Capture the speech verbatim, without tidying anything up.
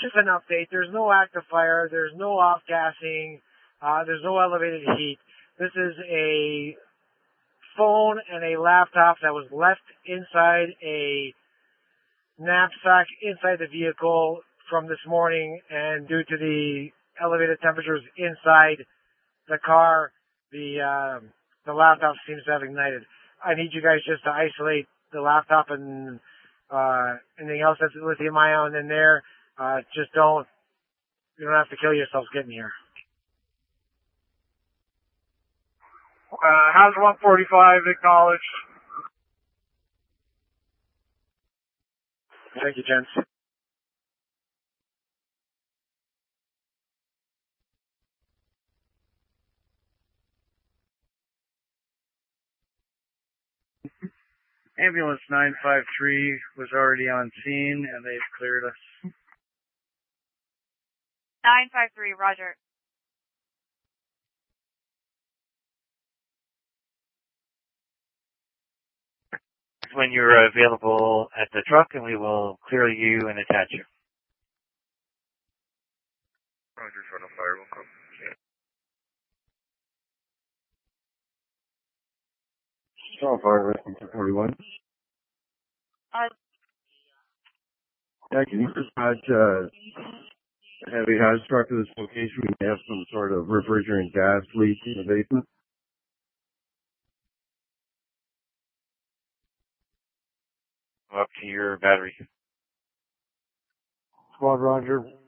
just an update. There's no active fire. There's no off-gassing. Uh, there's no elevated heat. This is a phone and a laptop that was left inside a knapsack inside the vehicle from this morning, and due to the elevated temperatures inside the car, the uh, the laptop seems to have ignited. I need you guys just to isolate the laptop and uh, anything else that's lithium ion in there. Uh, just don't, you don't have to kill yourselves getting here. Uh, how's one forty-five acknowledged? Thank you, gents. Ambulance nine five three was already on scene, and they've cleared us. nine five three, roger. When you're available at the truck, and we will clear you and attach you. Roger, front of fire will come. Strong fire, rescue two forty-one. Uh, Yeah, can you dispatch uh, a heavy hazard truck to this location? We have some sort of refrigerant gas leak in the basement. Up to your battery. Squad, roger.